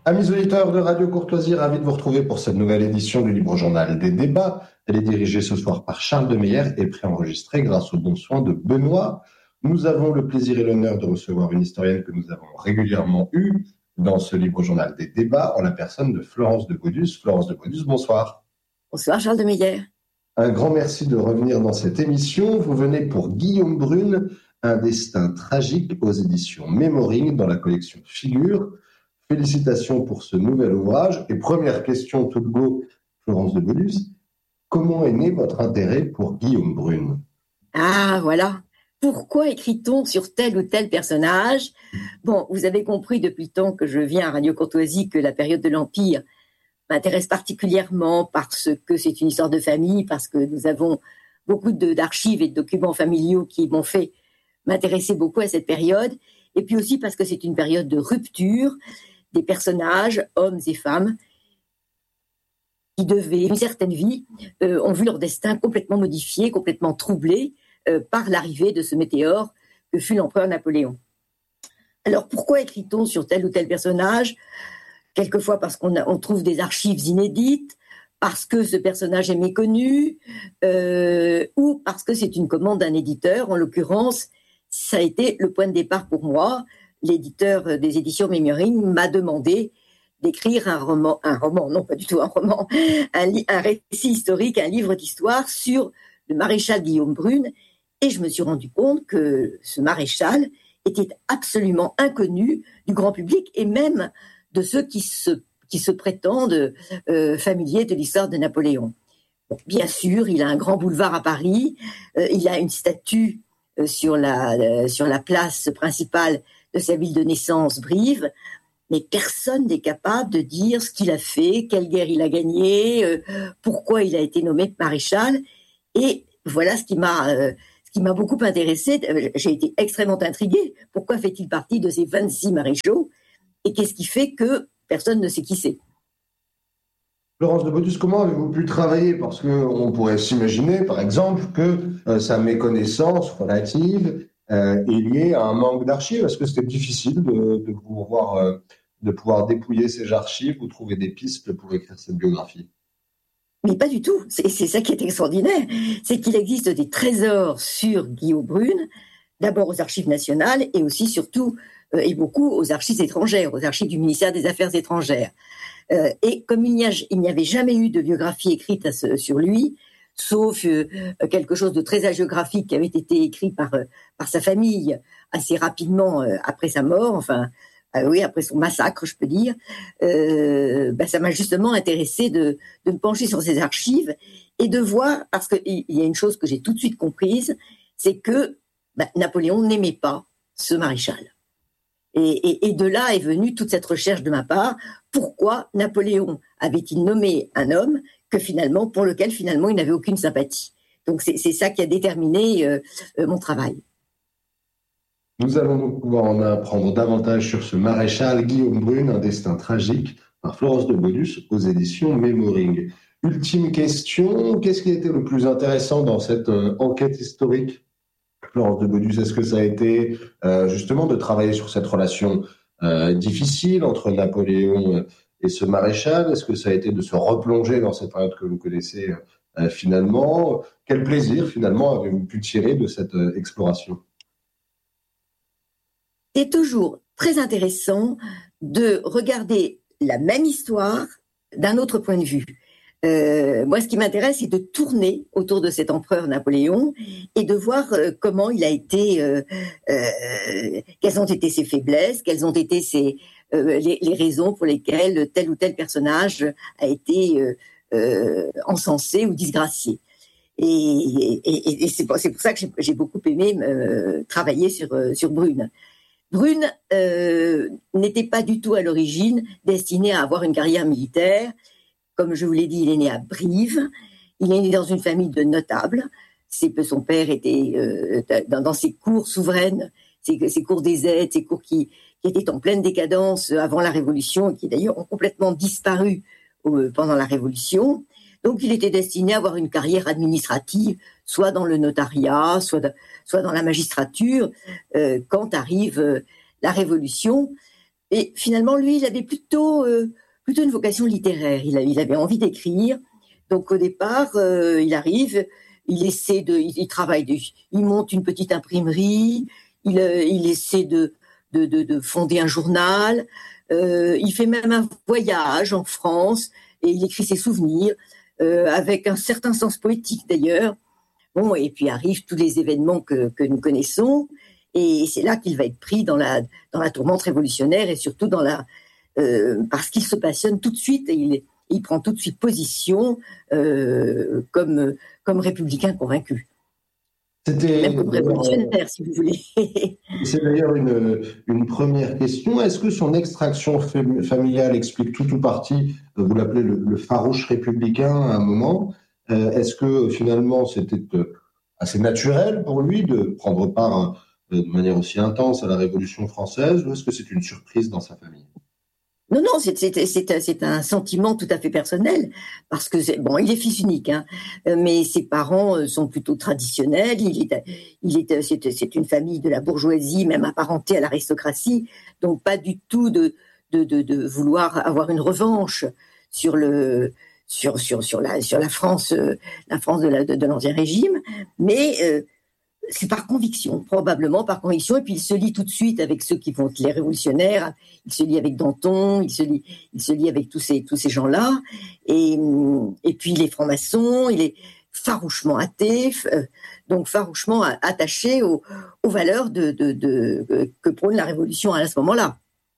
Amis auditeurs de Radio Courtoisie, ravi de vous retrouver pour cette nouvelle édition du Libre Journal des débats. Elle est dirigée ce soir par Charles de Meyer et préenregistrée grâce aux bons soins de Benoît. Nous avons le plaisir et l'honneur de recevoir une historienne que nous avons régulièrement eue dans ce Libre Journal des débats en la personne de Florence de Baudus. Florence de Baudus, bonsoir. Bonsoir Charles de Meyer. Un grand merci de revenir dans cette émission. Vous venez pour Guillaume Brune, Un destin tragique aux éditions Mémoring dans la collection Figures. Félicitations pour ce nouvel ouvrage. Et première question toute go, Florence de Baudus, comment est né votre intérêt pour Guillaume Brune? Ah, voilà. Pourquoi écrit-on sur tel ou tel personnage? Bon, vous avez compris depuis le temps que je viens à Radio Courtoisie que la période de l'Empire m'intéresse particulièrement parce que c'est une histoire de famille, parce que nous avons beaucoup d'archives et de documents familiaux qui m'ont fait m'intéresser beaucoup à cette période, et puis aussi parce que c'est une période de rupture des personnages, hommes et femmes, qui devaient, une certaine vie, ont vu leur destin complètement modifié, complètement troublé par l'arrivée de ce météore que fut l'empereur Napoléon. Alors pourquoi écrit-on sur tel ou tel personnage? Quelquefois parce qu'on trouve des archives inédites, parce que ce personnage est méconnu, ou parce que c'est une commande d'un éditeur. En l'occurrence, ça a été le point de départ pour moi. L'éditeur des éditions Mémoring m'a demandé d'écrire un roman, non pas du tout un roman, un récit historique, un livre d'histoire sur le maréchal Guillaume Brune, et je me suis rendu compte que ce maréchal était absolument inconnu du grand public et même de ceux qui se prétendent familiers de l'histoire de Napoléon. Bon, bien sûr, il a un grand boulevard à Paris, il a une statue sur la place principale de sa ville de naissance, Brive, mais personne n'est capable de dire ce qu'il a fait, quelle guerre il a gagnée, pourquoi il a été nommé maréchal. Et voilà ce qui m'a beaucoup intéressée. J'ai été extrêmement intriguée. Pourquoi fait-il partie de ces 26 maréchaux? Et qu'est-ce qui fait que personne ne sait qui c'est? Florence de Baudus, comment avez-vous pu travailler? Parce qu'on pourrait s'imaginer, par exemple, que sa méconnaissance relative est liée à un manque d'archives. Est-ce que c'était difficile de pouvoir dépouiller ces archives ou trouver des pistes pour écrire cette biographie? Mais pas du tout. C'est ça qui est extraordinaire. C'est qu'il existe des trésors sur Guillaume Brune, d'abord aux archives nationales et aussi, surtout, et beaucoup aux archives étrangères, aux archives du ministère des Affaires étrangères. Et comme il n'y avait jamais eu de biographie écrite sur lui, sauf quelque chose de très hagiographique qui avait été écrit par sa famille assez rapidement après sa mort, enfin, oui, après son massacre, je peux dire, ça m'a justement intéressé de me pencher sur ces archives et de voir, parce qu'il y a une chose que j'ai tout de suite comprise, c'est que Napoléon n'aimait pas ce maréchal. Et de là est venue toute cette recherche de ma part. Pourquoi Napoléon avait-il nommé un homme pour lequel finalement il n'avait aucune sympathie? Donc c'est ça qui a déterminé mon travail. Nous allons donc pouvoir en apprendre davantage sur ce maréchal Guillaume Brune, Un destin tragique, par Florence de Baudus aux éditions Mémoring. Ultime question, qu'est-ce qui a été le plus intéressant dans cette enquête historique? Florence de Baudus, est-ce que ça a été justement de travailler sur cette relation difficile entre Napoléon et ce maréchal? Est-ce que ça a été de se replonger dans cette période que vous connaissez finalement? Quel plaisir finalement avez-vous pu tirer de cette exploration? C'est toujours très intéressant de regarder la même histoire d'un autre point de vue. Moi, ce qui m'intéresse, c'est de tourner autour de cet empereur Napoléon et de voir comment il a été, quelles ont été ses faiblesses, quelles ont été les raisons pour lesquelles tel ou tel personnage a été encensé ou disgracié. Et c'est pour ça que j'ai beaucoup aimé travailler sur Brune. Brune n'était pas du tout à l'origine destiné à avoir une carrière militaire. Comme je vous l'ai dit, il est né à Brive. Il est né dans une famille de notables. Son père était dans ses cours souveraines, ses cours des aides, ses cours qui étaient en pleine décadence avant la Révolution et qui d'ailleurs ont complètement disparu pendant la Révolution. Donc il était destiné à avoir une carrière administrative, soit dans le notariat, soit dans la magistrature. Quand arrive la Révolution, Et finalement, lui, il avait plutôt une vocation littéraire. Il avait envie d'écrire. Donc au départ, il arrive, il travaille, il monte une petite imprimerie, il essaie de fonder un journal. Il fait même un voyage en France et il écrit ses souvenirs avec un certain sens poétique d'ailleurs. Bon, et puis arrivent tous les événements que nous connaissons, et c'est là qu'il va être pris dans la tourmente révolutionnaire et surtout parce qu'il se passionne tout de suite et il prend tout de suite position comme républicain convaincu. Même comme révolutionnaire, si vous voulez. C'est d'ailleurs une première question. Est-ce que son extraction familiale explique tout ou partie, vous l'appelez le farouche républicain à un moment? Est-ce que finalement c'était assez naturel pour lui de prendre part de manière aussi intense à la Révolution française, ou est-ce que c'est une surprise dans sa famille? Non, c'est un sentiment tout à fait personnel, parce que il est fils unique, hein, mais ses parents sont plutôt traditionnels. C'est une famille de la bourgeoisie, même apparentée à l'aristocratie, donc pas du tout de vouloir avoir une revanche sur la France, la France de l'Ancien Régime, mais c'est par conviction, probablement par conviction, et puis il se lie tout de suite avec ceux qui vont être les révolutionnaires, il se lie avec Danton, il se lie avec tous ces gens-là, et puis les francs-maçons, il est farouchement athée, donc farouchement attaché aux valeurs que prône la Révolution à ce moment-là.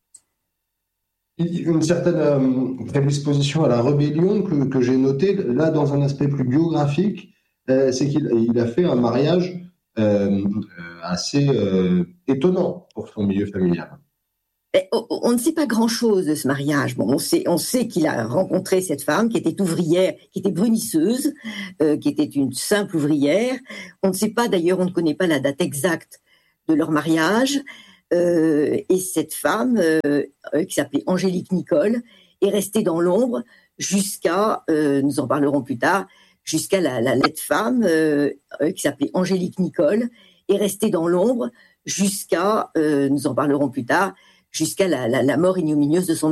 Une certaine prédisposition à la rébellion que j'ai notée, là dans un aspect plus biographique, c'est qu'il a fait un mariage assez étonnant pour son milieu familial. On ne sait pas grand-chose de ce mariage. Bon, on sait qu'il a rencontré cette femme qui était ouvrière, qui était brunisseuse, qui était une simple ouvrière. On ne sait pas d'ailleurs, on ne connaît pas la date exacte de leur mariage. Et cette femme, qui s'appelait Angélique Nicole, est restée dans l'ombre jusqu'à, nous en parlerons plus tard, jusqu'à la laide femme qui s'appelait Angélique Nicole, est restée dans l'ombre jusqu'à, nous en parlerons plus tard, jusqu'à la mort ignominieuse de son